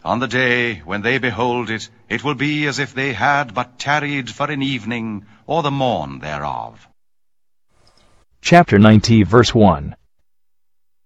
On the day when they behold it, it will be as if they had but tarried for an evening or the morn thereof. Chapter 90, verse 1.